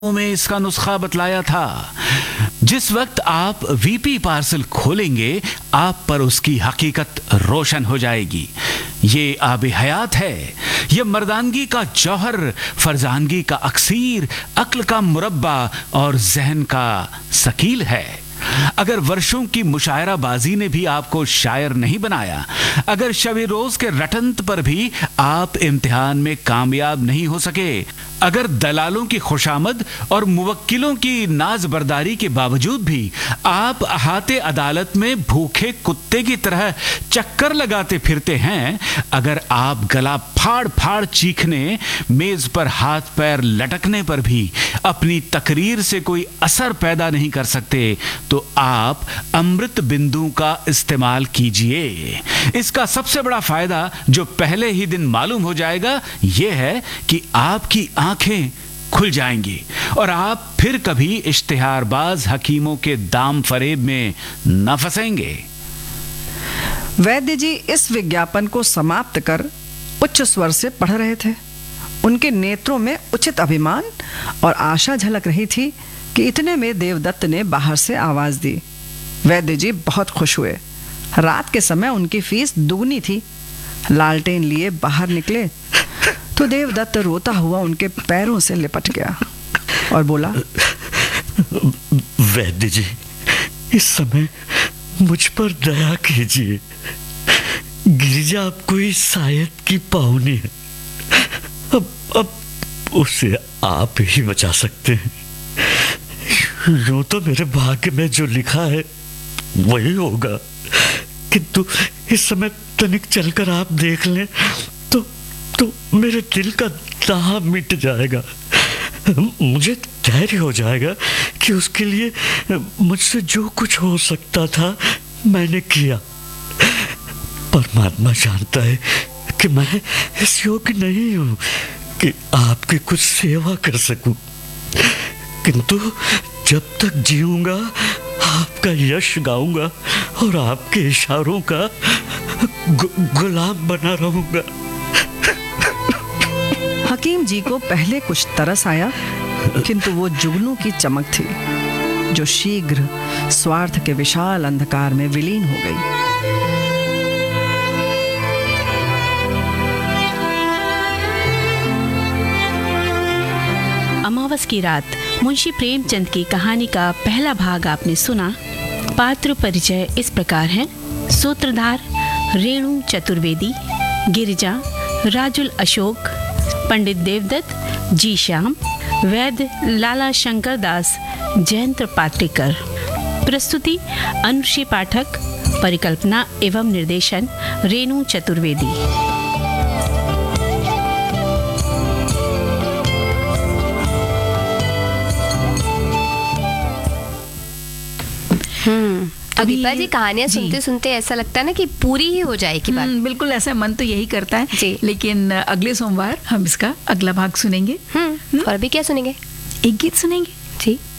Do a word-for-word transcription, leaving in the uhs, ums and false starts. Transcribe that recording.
में इसका नुस्खा बतलाया था। जिस वक्त आप वीपी पार्सल खोलेंगे, आप पर उसकी हकीकत रोशन हो जाएगी। ये आब हयात है, ये मर्दानगी का जौहर, फरजानगी का अक्सीर, अक्ल का मुरब्बा और जहन का सकील है। अगर वर्षों की मुशायराबाजी ने भी आपको शायर नहीं बनाया, अगर शबे रोज के रटंत पर भी आप इम्तिहान में कामयाब नहीं हो सके, अगर दलालों की खुशामद और मुवक्किलों की नाजबरदारी के बावजूद भी आप अहाते अदालत में भूखे कुत्ते की तरह चक्कर लगाते फिरते हैं, अगर आप गला फाड़ फाड़ चीखने, मेज पर हाथ पैर लटकने पर भी अपनी तकरीर से कोई असर पैदा नहीं कर सकते, तो आप अमृत बिंदु का इस्तेमाल कीजिए। इसका सबसे बड़ा फायदा जो पहले ही दिन मालूम हो जाएगा, यह है कि आपकी आंखें खुल जाएंगी और आप फिर कभी इश्तिहारबाज हकीमों के दाम फरेब में न फंसेंगे। वैद्य जी इस विज्ञापन को समाप्त कर उच्च स्वर से पढ़ रहे थे। उनके नेत्रों में उचित अभिमान और आशा झलक रही थी कि इतने में देवदत्त ने बाहर से आवाज दी। वैद्य जी बहुत खुश हुए। रात के समय उनकी फीस दुगनी थी। लालटेन लिए बाहर निकले तो देवदत्त रोता हुआ उनके पैरों से लिपट गया और बोला, वैद्य जी, इस समय मुझ पर दया कीजिए। गिरिजा अब कोई शायद की पाहुनी है। अब अब उसे आप ही बचा सकते हैं। यूं तो मेरे भाग्य में जो लिखा है वही होगा, किंतु इस समय तनिक चलकर आप देख लें तो तो मेरे दिल का दाह मिट जाएगा। मुझे धैर्य हो जाएगा कि उसके लिए मुझसे जो कुछ हो सकता था मैंने किया। परमात्मा जानता है कि मैं इस योग्य नहीं हूं कि आपकी कुछ सेवा कर सकूं, किंतु जब तक जीऊंगा आपका यश गाऊंगा और आपके इशारों का गु, गुलाम बना रहूंगा। हकीम जी को पहले कुछ तरस आया, किंतु वो जुगनू की चमक थी जो शीघ्र स्वार्थ के विशाल अंधकार में विलीन हो गई। अमावस की रात मुंशी प्रेमचंद की कहानी का पहला भाग आपने सुना। पात्र परिचय इस प्रकार हैं: सूत्रधार रेणु चतुर्वेदी, गिरिजा राजुल अशोक, पंडित देवदत्त जी श्याम, वैद्य लाला शंकर दास, जयंत पाट्रिकर। प्रस्तुति अनुश्री पाठक, परिकल्पना एवं निर्देशन रेणु चतुर्वेदी। अभी जी कहानियां सुनते सुनते ऐसा लगता है ना कि पूरी ही हो जाएगी बात। बिल्कुल ऐसा मन तो यही करता है जी। लेकिन अगले सोमवार हम इसका अगला भाग सुनेंगे। हम्म और भी क्या सुनेंगे? एक गीत सुनेंगे जी।